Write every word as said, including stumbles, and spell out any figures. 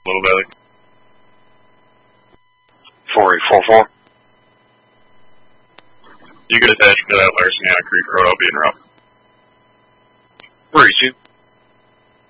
Little Belly. four eight four four. You get attached to that Larceniana Creek Road, I'll be in route. Three two.